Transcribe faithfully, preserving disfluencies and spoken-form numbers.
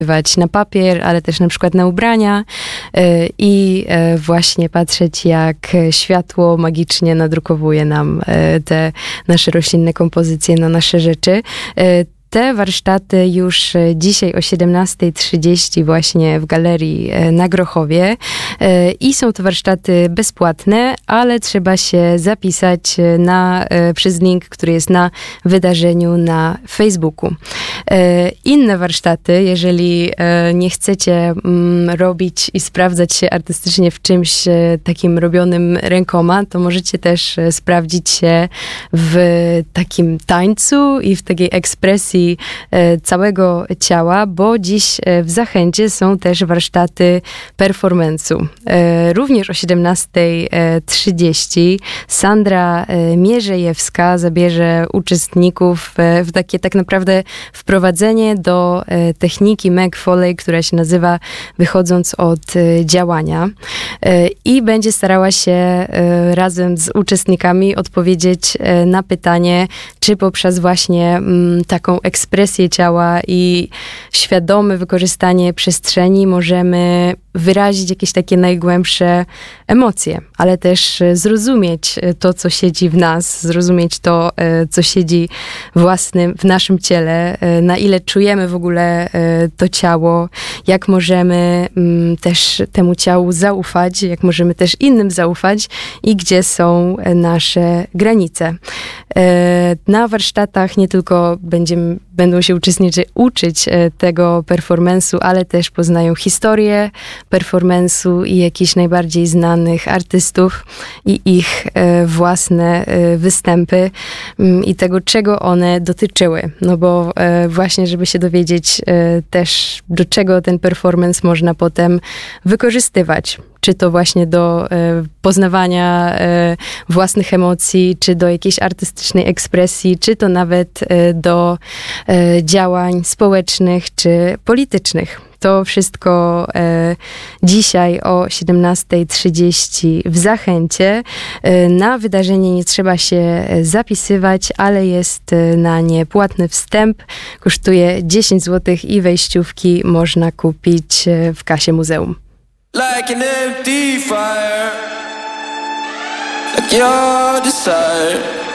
na papier, ale też na przykład na ubrania i właśnie patrzeć, jak światło magicznie nadrukowuje nam te nasze roślinne kompozycje na nasze rzeczy. Te warsztaty już dzisiaj o siedemnasta trzydzieści właśnie w galerii na Grochowie i są to warsztaty bezpłatne, ale trzeba się zapisać na, przez link, który jest na wydarzeniu na Facebooku. Inne warsztaty, jeżeli nie chcecie robić i sprawdzać się artystycznie w czymś takim robionym rękoma, to możecie też sprawdzić się w takim tańcu i w takiej ekspresji całego ciała, bo dziś w Zachęcie są też warsztaty performance'u. Również o siedemnasta trzydzieści Sandra Mierzejewska zabierze uczestników w takie tak naprawdę wprowadzenie do techniki Meg Foley, która się nazywa Wychodząc od działania, i będzie starała się razem z uczestnikami odpowiedzieć na pytanie, czy poprzez właśnie taką ekspresję ciała i świadome wykorzystanie przestrzeni możemy wyrazić jakieś takie najgłębsze emocje, ale też zrozumieć to, co siedzi w nas, zrozumieć to, co siedzi własnym, w naszym ciele, na ile czujemy w ogóle to ciało, jak możemy też temu ciału zaufać, jak możemy też innym zaufać i gdzie są nasze granice. Na warsztatach nie tylko będziemy, będą się uczestnicy uczyć tego performance'u, ale też poznają historię performance'u i jakichś najbardziej znanych artystów i ich e, własne e, występy m, i tego, czego one dotyczyły. No bo e, właśnie, żeby się dowiedzieć e, też, do czego ten performance można potem wykorzystywać. Czy to właśnie do e, poznawania e, własnych emocji, czy do jakiejś artystycznej ekspresji, czy to nawet e, do e, działań społecznych, czy politycznych. To wszystko e, dzisiaj o siedemnasta trzydzieści w Zachęcie. E, na wydarzenie nie trzeba się zapisywać, ale jest na nie płatny wstęp. Kosztuje dziesięć złotych i wejściówki można kupić w kasie muzeum. Like an empty fire, like your desire.